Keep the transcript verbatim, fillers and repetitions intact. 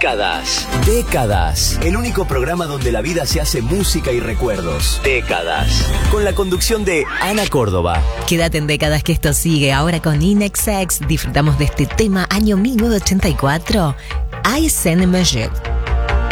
Décadas. Décadas. El único programa donde la vida se hace música y recuerdos. Décadas. Con la conducción de Ana Córdoba. Quédate en Décadas que esto sigue. Ahora con Inexex disfrutamos de este tema año mil novecientos ochenta y cuatro. I Send a Message.